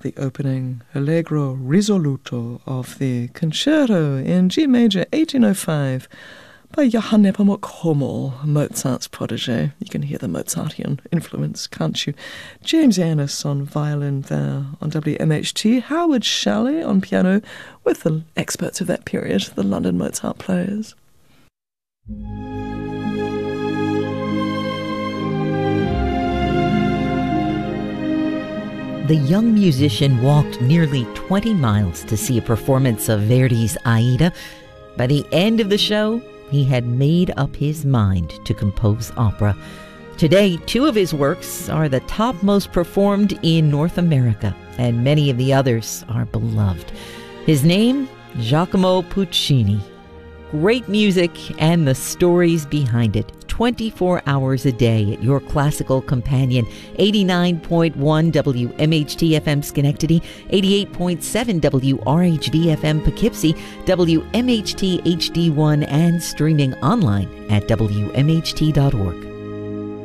the opening Allegro risoluto of the Concerto in G major 1805 by Johann Nepomuk Hummel, Mozart's protege. You can hear the Mozartian influence, can't you? James Annis on violin there on WMHT, Howard Shelley on piano with the experts of that period, the London Mozart players. The young musician walked nearly 20 miles to see a performance of Verdi's Aida. By the end of the show, he had made up his mind to compose opera. Today, 2 of his works are the top most performed in North America, and many of the others are beloved. His name, Giacomo Puccini. Great music and the stories behind it. 24 hours a day at your classical companion. 89.1 WMHT FM Schenectady, 88.7 WRHV FM Poughkeepsie, WMHT HD1, and streaming online at WMHT.org.